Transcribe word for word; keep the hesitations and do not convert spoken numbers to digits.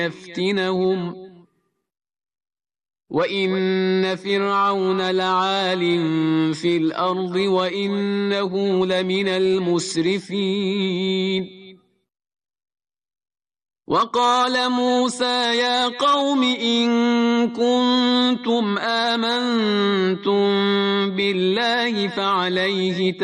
ليفتنهم وإن فرعون لعال في الأرض وإنه لمن المسرفين. وقال موسى يا قوم إن كنتم آمنتم بالله فعليه